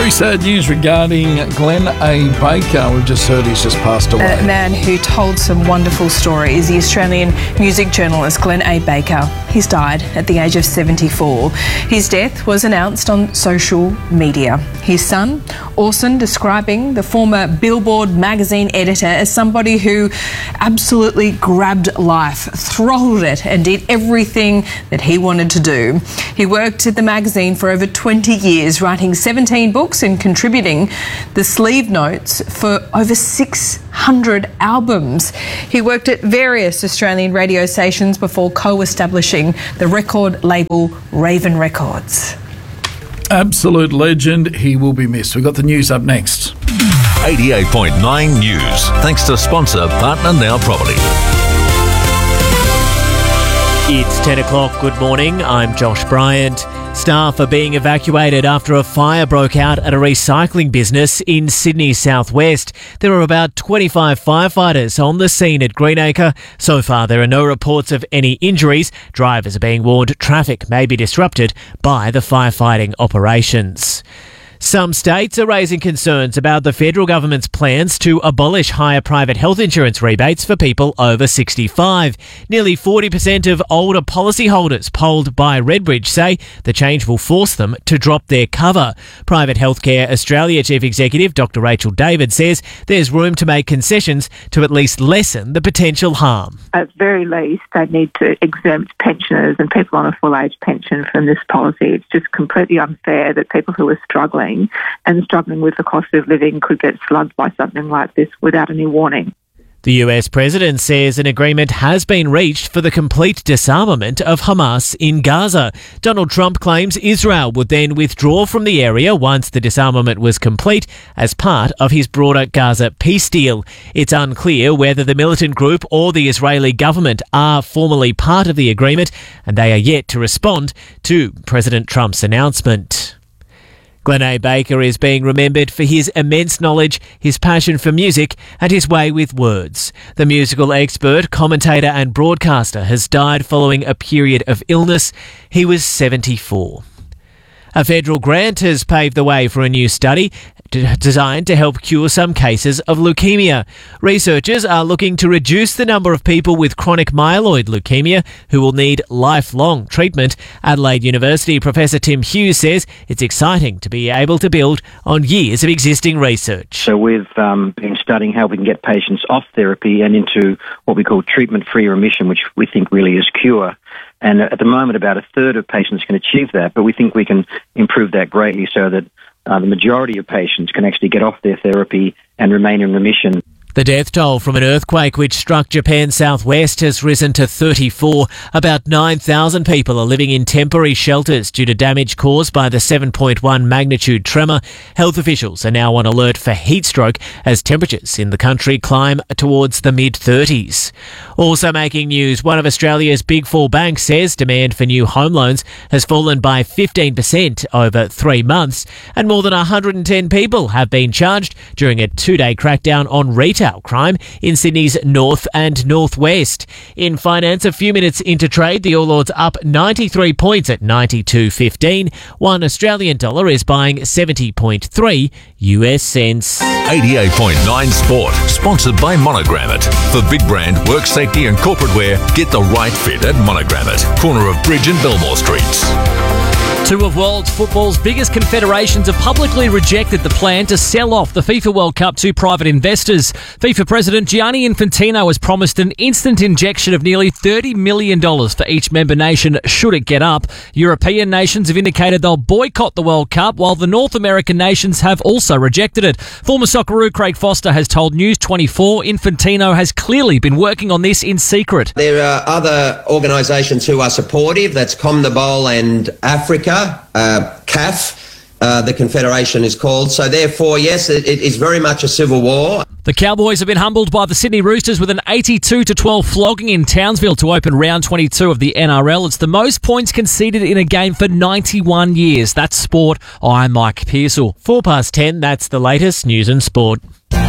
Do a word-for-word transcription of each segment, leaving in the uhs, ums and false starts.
Very sad news regarding Glenn A. Baker. We've just heard he's just passed away. A man who told some wonderful stories, the Australian music journalist Glenn A. Baker. He's died at the age of seventy-four. His death was announced on social media. His son, Orson, describing the former Billboard magazine editor as somebody who absolutely grabbed life, throttled it and did everything that he wanted to do. He worked at the magazine for over twenty years, writing seventeen books and contributing the sleeve notes for over six hundred albums. He worked at various Australian radio stations before co-establishing the record label Raven Records. Absolute legend. He will be missed. We've got the news up next. eighty-eight point nine News. Thanks to sponsor Partner Now Property. It's ten o'clock. Good morning. I'm Josh Bryant. Staff are being evacuated after a fire broke out at a recycling business in Sydney southwest. There are about twenty-five firefighters on the scene at Greenacre. So far, there are no reports of any injuries. Drivers are being warned traffic may be disrupted by the firefighting operations. Some states are raising concerns about the federal government's plans to abolish higher private health insurance rebates for people over sixty-five. Nearly forty percent of older policyholders polled by Redbridge say the change will force them to drop their cover. Private Healthcare Australia Chief Executive Doctor Rachel David says there's room to make concessions to at least lessen the potential harm. At very least, they need to exempt pensioners and people on a full age pension from this policy. It's just completely unfair that people who are struggling and struggling with the cost of living could get slugged by something like this without any warning. The U S president says an agreement has been reached for the complete disarmament of Hamas in Gaza. Donald Trump claims Israel would then withdraw from the area once the disarmament was complete as part of his broader Gaza peace deal. It's unclear whether the militant group or the Israeli government are formally part of the agreement, and they are yet to respond to President Trump's announcement. Glenn A. Baker is being remembered for his immense knowledge, his passion for music and his way with words. The musical expert, commentator and broadcaster has died following a period of illness. He was seventy-four. A federal grant has paved the way for a new study designed to help cure some cases of leukemia. Researchers are looking to reduce the number of people with chronic myeloid leukemia who will need lifelong treatment. Adelaide University Professor Tim Hughes says it's exciting to be able to build on years of existing research. So we've um, been studying how we can get patients off therapy and into what we call treatment-free remission, which we think really is cure. And at the moment, about a third of patients can achieve that, but we think we can improve that greatly so that uh, the majority of patients can actually get off their therapy and remain in remission. The death toll from an earthquake which struck Japan's southwest has risen to thirty-four. About nine thousand people are living in temporary shelters due to damage caused by the seven point one magnitude tremor. Health officials are now on alert for heat stroke as temperatures in the country climb towards the mid thirties. Also making news, one of Australia's big four banks says demand for new home loans has fallen by fifteen percent over three months, and more than one hundred ten people have been charged during a two-day crackdown on retail crime in Sydney's north and northwest. In finance, a few minutes into trade, the All Ords up ninety-three points at ninety-two fifteen. One Australian dollar is buying seventy point three U S cents. eighty-eight point nine Sport, sponsored by Monogrammet. For big brand, work safety and corporate wear, get the right fit at Monogrammet, corner of Bridge and Belmore Streets. Two of world football's biggest confederations have publicly rejected the plan to sell off the FIFA World Cup to private investors. FIFA President Gianni Infantino has promised an instant injection of nearly thirty million dollars for each member nation should it get up. European nations have indicated they'll boycott the World Cup, while the North American nations have also rejected it. Former Socceroo Craig Foster has told News twenty-four Infantino has clearly been working on this in secret. There are other organisations who are supportive. That's CONMEBOL and Africa. Uh, C A F, uh, the confederation is called. So therefore, yes, it, it is very much a civil war. The Cowboys have been humbled by the Sydney Roosters with an eighty-two to twelve flogging in Townsville to open round twenty-two of the N R L. It's the most points conceded in a game for ninety-one years. That's sport. I'm Mike Pearsall. Four past ten, that's the latest news and sport.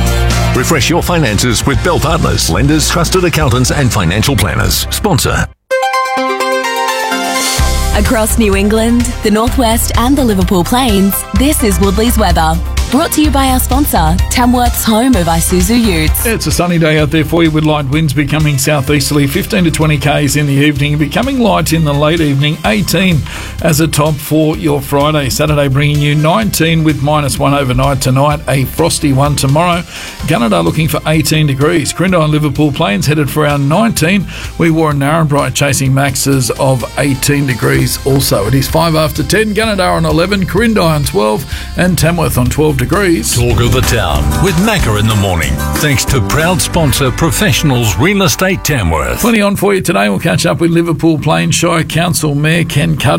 Refresh your finances with Bell Partners, lenders, trusted accountants and financial planners. Sponsor. Across New England, the Northwest and the Liverpool Plains, this is Woodley's weather. Brought to you by our sponsor, Tamworth's home of Isuzu Utes. It's a sunny day out there for you with light winds becoming southeasterly, fifteen to twenty k's in the evening, becoming light in the late evening, eighteen as a top for your Friday. Saturday bringing you nineteen with minus one overnight tonight, a frosty one tomorrow. Gunnedah looking for eighteen degrees. Crindai and Liverpool Plains headed for around nineteen. We wore Narrabri chasing maxes of eighteen degrees also. It is five after ten, Gunnedah on eleven, Crindai on twelve and Tamworth on twelve degrees. Talk of the town with Macca in the morning. Thanks to proud sponsor Professionals Real Estate Tamworth. Plenty on for you today. We'll catch up with Liverpool Plains Shire Council Mayor Ken Cudd.